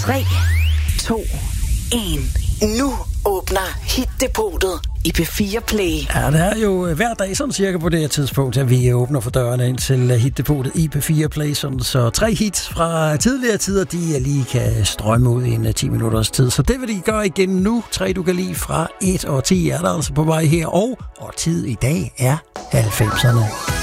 3, 2, 1. Nu åbner Hit-depotet i P4 Play. Ja, det er jo hver dag sådan cirka på det her tidspunkt, at vi åbner for dørene ind til Hit-depotet i P4 Play, så 3 hits fra tidligere tider, de lige kan strømme ud i en 10 minutters tid. Så det vil de gøre igen nu. 3 du kan lide fra 1 og 10 er der altså på vej her, og tid i dag er 90'erne.